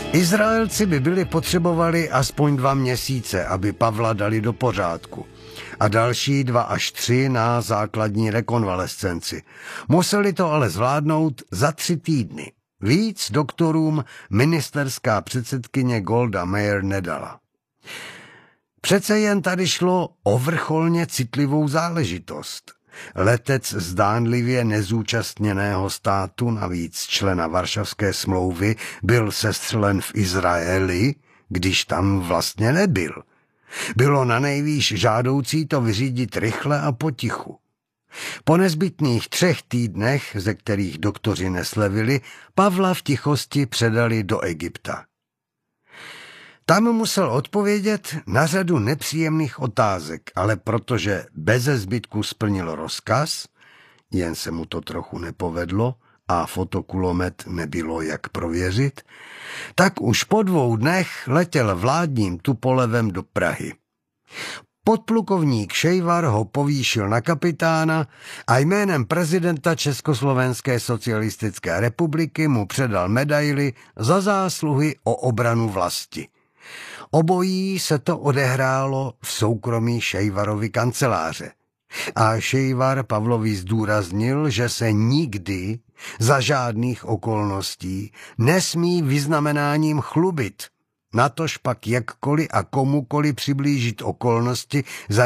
Izraelci by byli potřebovali aspoň 2 měsíce, aby Pavla dali do pořádku. A další 2 až 3 na základní rekonvalescenci. Museli to ale zvládnout za 3 týdny. Víc doktorům ministerská předsedkyně Golda Meir nedala. Přece jen tady šlo o vrcholně citlivou záležitost. Letec zdánlivě nezúčastněného státu, navíc člena Varšavské smlouvy, byl sestřelen v Izraeli, když tam vlastně nebyl. Bylo nanejvýš žádoucí to vyřídit rychle a potichu. Po nezbytných 3 týdnech, ze kterých doktoři neslevili, Pavla v tichosti předali do Egypta. Tam musel odpovědět na řadu nepříjemných otázek, ale protože beze zbytku splnil rozkaz, jen se mu to trochu nepovedlo a fotokulomet nebylo jak prověřit, tak už po 2 dnech letěl vládním Tupolevem do Prahy. Podplukovník Šejvar ho povýšil na kapitána a jménem prezidenta Československé socialistické republiky mu předal medaili za zásluhy o obranu vlasti. Obojí se to odehrálo v soukromí Šejvarovy kanceláře. A Šejvar Pavlovi zdůraznil, že se nikdy za žádných okolností nesmí vyznamenáním chlubit, natož pak jakkoliv a komukoliv přiblížit okolnosti, za